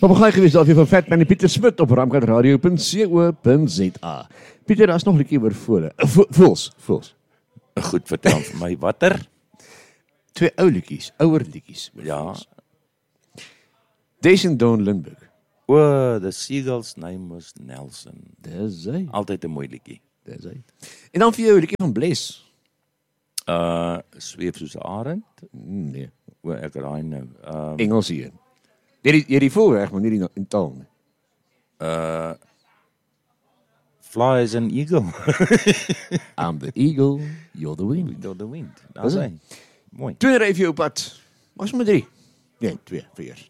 Papegaai gewees daarvoor van Fatman en Pieter Smit op ramkatradio.co.za. Pieter, daar is nog 'n liedjie oor vole. Voels. Goed, vertel vir my, watter? 2 ou liedjies, ouer liedjies. Ja. Days and Dawn Lindbergh. The Seagull's name was Nelson. Dis hy. Altyd 'n mooi liedjie. Dis hy. En dan vir jou 'n liedjie van Bless. Sweef soos 'n arend. Nee, Ek raai nou. Engels hier. Jy die voorreg, maar nie die in taal nie. Fly as an eagle. I'm the eagle, you're the wind. Door the wind. Dis hy. Mooi. 2 ry vir jou op pad. Was maar 3. Nee, 2 vir eers.